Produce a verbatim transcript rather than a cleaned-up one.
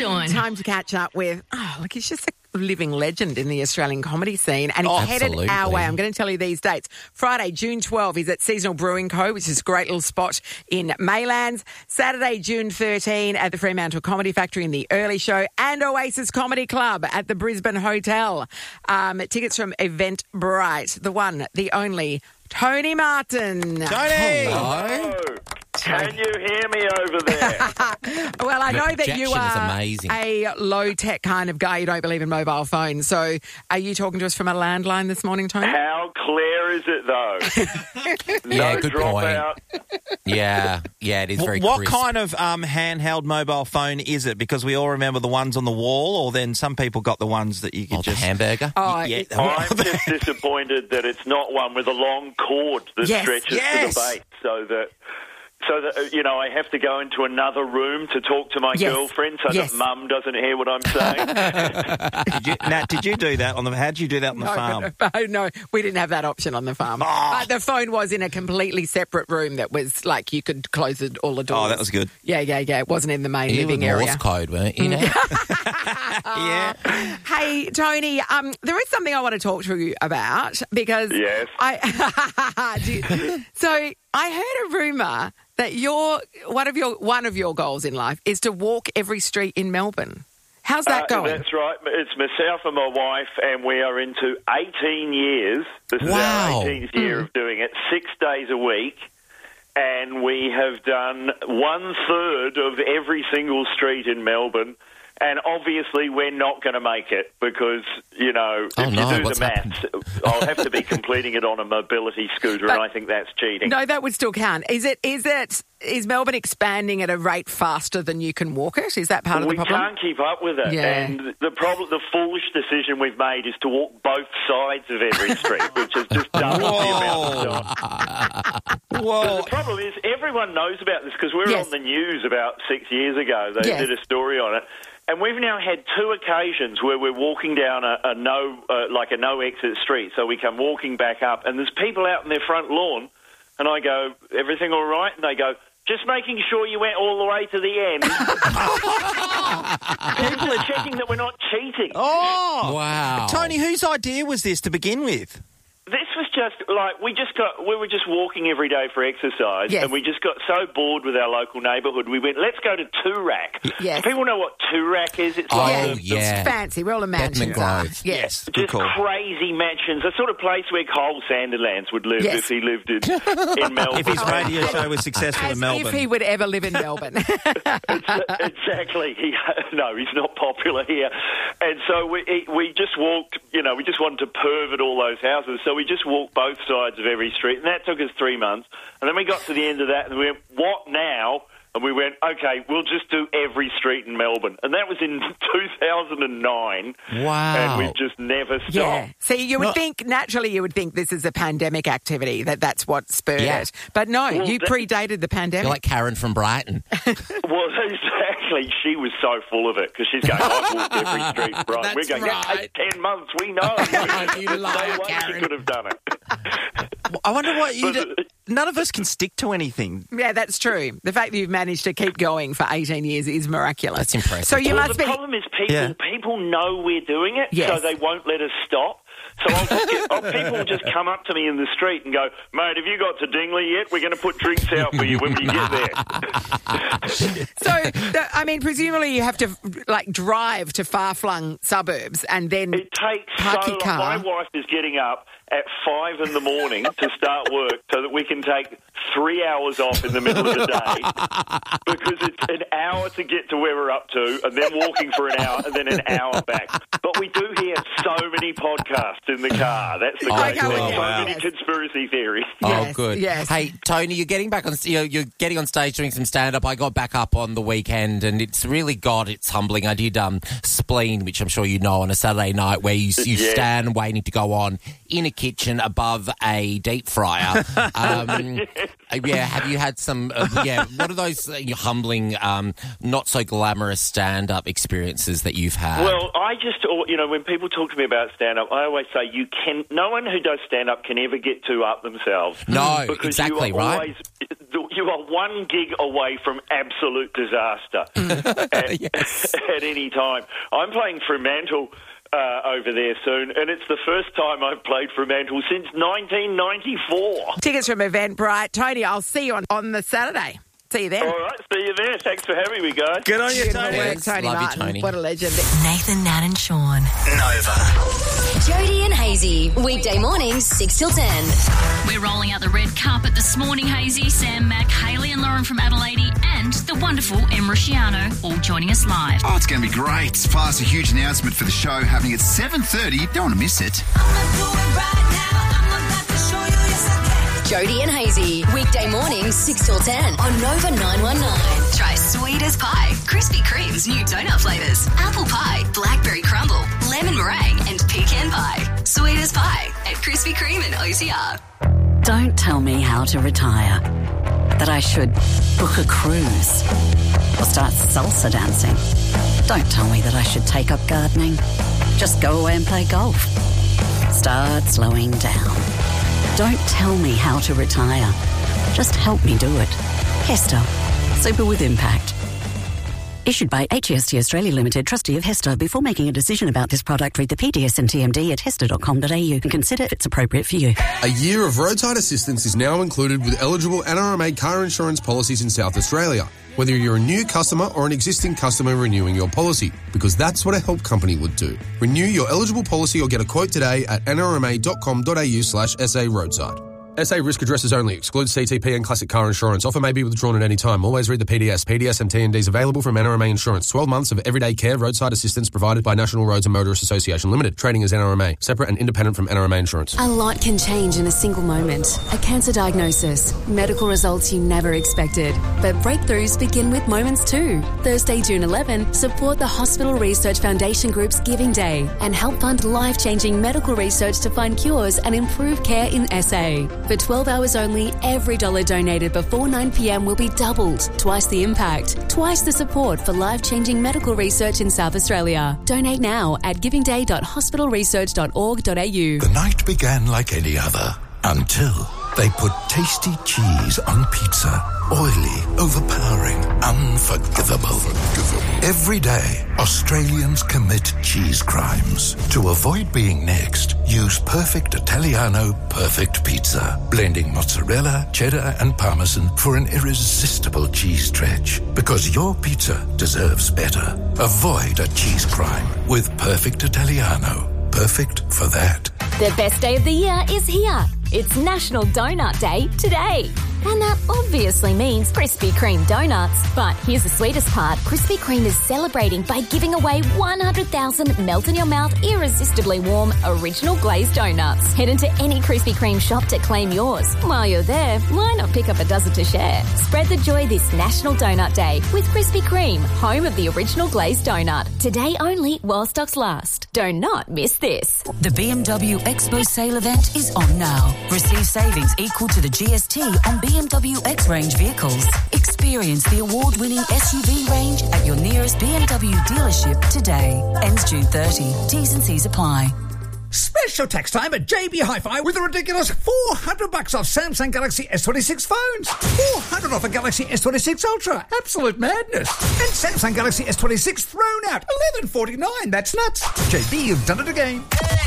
Sean. Time to catch up with, oh, look, he's just a living legend in the Australian comedy scene. And he's Oh, headed absolutely. our way. I'm going to tell you these dates. Friday, June twelfth, he's at Seasonal Brewing Co., which is a great little spot in Maylands. Saturday, June thirteenth, at the Fremantle Comedy Factory in the Early Show. And Oasis Comedy Club at the Brisbane Hotel. Um, tickets from Eventbrite. The one, the only, Tony Martin. Tony! Oh, can you hear me over there? Well, I know that Rejection you is are amazing. a low-tech kind of guy. You don't believe in mobile phones. So are you talking to us from a landline this morning, Tony? How clear is it, though? No Yeah, good dropout. Yeah, yeah, it is very What crisp. kind of um, handheld mobile phone is it? Because we all remember the ones on the wall, or then some people got the ones that you could Oh, the just... hamburger? Oh, Yeah. it- I'm just disappointed that it's not one with a long cord that Yes, stretches yes. to the base, so that... So that, uh, you know, I have to go into another room to talk to my Yes. girlfriend so Yes. that Mum doesn't hear what I'm saying. Did you, Nat, did you do that on the... How did you do that on the no, farm? no, no, we didn't have that option on the farm. Oh. But the phone was in a completely separate room that was like you could close it, all the doors. Oh, that was good. Yeah, yeah, yeah. It wasn't in the main You were living Morse area. code, weren't you? Know? Yeah. Hey, Tony, um, there is something I want to talk to you about because Yes. I. Do you- so I heard a rumor that your one of your one of your goals in life is to walk every street in Melbourne. How's that Uh, going? That's right. It's myself and my wife, and we are into eighteen years. This is Wow. our eighteenth year of doing it, six days a week. And we have done one third of every single street in Melbourne. And obviously, we're not going to make it because, you know, Oh, if no, you do what's the maths, I'll have to be completing it on a mobility scooter, But- and I think that's cheating. No, that would still count. Is it? Is it? Is Melbourne expanding at a rate faster than you can walk it? Is that part of we the problem? can't keep up with it, Yeah. and the problem, the foolish decision we've made is to walk both sides of every street, which has just doubled the amount of time. Whoa. The problem is everyone knows about this because we were Yes. on the news about six years ago. They Yes. did a story on it. And we've now had two occasions where we're walking down a, a no, uh, like a no exit street. So we come walking back up, and there's people out in their front lawn, and I go, "Everything all right?" And they go, "Just making sure you went all the way to the end." People are checking that we're not cheating. Oh! Wow. Tony, whose idea was this to begin with? This was just like we just got. We were just walking every day for exercise, Yes. and we just got so bored with our local neighbourhood. We went, let's go to Toorak. Yes. Do people know what Toorak is? It's Oh, like the, yeah. It's fancy. We're all the mansions. Bedman are. Grove. Yes. Good just call. crazy mansions. The sort of place where Cole Sanderlands would live Yes. if he lived in, in Melbourne. If his radio show was successful As in Melbourne. if he would ever live in Melbourne. Exactly. He, no, he's not popular here. And so we he- we just walked, you know, we just wanted to pervert all those houses. So we just walked both sides of every street. And that took us three months. And then we got to the end of that and we went, what now? And we went, okay, we'll just do every street in Melbourne. And that was in two thousand nine. Wow. And we've just never stopped. Yeah. See, you would Well- think, naturally, you would think this is a pandemic activity, that that's what spurred Yeah. it. But no, Well, you that- predated the pandemic. You're like Karen from Brighton. Well, exactly. She was so full of it because she's going, I've walked every street, right? That's We're going, that right. takes ten months, we know. You There's liar, no way Karen. she could have done it. I wonder what you... But- do- None of us can stick to anything. Yeah, that's true. The fact that you've managed to keep going for eighteen years is miraculous. That's impressive. So you Well, must the be... problem is people Yeah. people know we're doing it, Yes. so they won't let us stop. So I'll just get, oh, people will just come up to me in the street and go, mate, have you got to Dingley yet? We're going to put drinks out for you when we get there. So, the, I mean, presumably you have to, like, drive to far-flung suburbs and then... It takes Park so your long. car. My wife is getting up at five in the morning to start work so that we can take three hours off in the middle of the day because it's an hour to get to where we're up to and then walking for an hour and then an hour back. But we do hear so many podcasts in the car. That's the Oh, great good. thing. So Wow. many conspiracy theories. Oh, Yes, good. yes. Hey, Tony, you're getting back on. You know, you're getting on stage doing some stand-up. I got back up on the weekend, and it's really God, it's humbling. I did um, Spleen, which I'm sure you know, on a Saturday night, where you you Yeah. stand waiting to go on in a kitchen above a deep fryer. Um, yeah, have you had some, uh, yeah, what are those uh, humbling, um, not so glamorous stand-up experiences that you've had? Well, I just, you know, when people talk to me about stand-up, I always say you can, no one who does stand-up can ever get too up themselves. No, because exactly, you are right? Always, you are one gig away from absolute disaster at, Yes. at any time. I'm playing Fremantle uh, over there soon, and it's the first time I've played Fremantle since nineteen ninety-four. Tickets from Eventbrite. Tony, I'll see you on, on the Saturday. See you then. All right, see you there. Thanks for having me, guys. Good on you, Beautiful Tony. work, Yes, Tony love you, Martin. Tony. What a legend. Nathan, Nat and Sean. Nova. Jody and Hazy. Weekday mornings, six till ten. We're rolling out the red carpet this morning, Hazy, Sam, Mac, Hayley and Lauren from Adelaide and the wonderful Em Rusciano all joining us live. Oh, it's going to be great. Plus, a huge announcement for the show happening at seven thirty. Don't want to miss it. Jody and Hazy. Weekday mornings, six till ten on Nova nine one nine. Try sweet as pie, Krispy Kreme's new donut flavours, apple pie, blackberry crumble, lemon meringue and pecan pie. Sweet as pie at Krispy Kreme and O C R. Don't tell me how to retire. That I should book a cruise or start salsa dancing. Don't tell me that I should take up gardening. Just go away and play golf. Start slowing down. Don't tell me how to retire. Just help me do it. Hester. Super with impact. Issued by H E S T Australia Limited, trustee of Hester. Before making a decision about this product, read the P D S and T M D at hester dot com dot a u and consider if it's appropriate for you. A year of roadside assistance is now included with eligible N R M A car insurance policies in South Australia, whether you're a new customer or an existing customer renewing your policy, because that's what a help company would do. Renew your eligible policy or get a quote today at n r m a dot com dot a u slash s a roadside. S A risk addresses only. Excludes C T P and classic car insurance. Offer may be withdrawn at any time. Always read the P D S. P D S and T N Ds available from N R M A Insurance. twelve months of everyday care roadside assistance provided by National Roads and Motorists Association Limited. Trading as N R M A. Separate and independent from N R M A Insurance. A lot can change in a single moment. A cancer diagnosis, medical results you never expected. But breakthroughs begin with moments too. Thursday, June eleventh, support the Hospital Research Foundation Group's Giving Day and help fund life-changing medical research to find cures and improve care in S A. For twelve hours only, every dollar donated before nine p m will be doubled. Twice the impact, twice the support for life-changing medical research in South Australia. Donate now at giving day dot hospital research dot org dot a u. The night began like any other until they put tasty cheese on pizza. Oily, overpowering, unforgivable. Every day, Australians commit cheese crimes. To avoid being next, use Perfect Italiano Perfect Pizza, blending mozzarella, cheddar and parmesan for an irresistible cheese stretch. Because your pizza deserves better. Avoid a cheese crime with Perfect Italiano. Perfect for that. The best day of the year is here. It's National Donut Day today. And that obviously means Krispy Kreme donuts. But here's the sweetest part. Krispy Kreme is celebrating by giving away one hundred thousand melt-in-your-mouth, irresistibly warm, original glazed donuts. Head into any Krispy Kreme shop to claim yours. While you're there, why not pick up a dozen to share? Spread the joy this National Donut Day with Krispy Kreme, home of the original glazed donut. Today only while stocks last. Do not miss this. The B M W Expo Sale event is on now. Receive savings equal to the G S T on B M W X-Range vehicles. Experience the award-winning S U V range at your nearest B M W dealership today. Ends June thirtieth. T's and C's apply. Special tax time at J B Hi-Fi with a ridiculous four hundred bucks off Samsung Galaxy S twenty-six phones. four hundred off a Galaxy S twenty-six Ultra. Absolute madness. And Samsung Galaxy S twenty-six thrown out. eleven forty-nine. That's nuts. J B, you've done it again.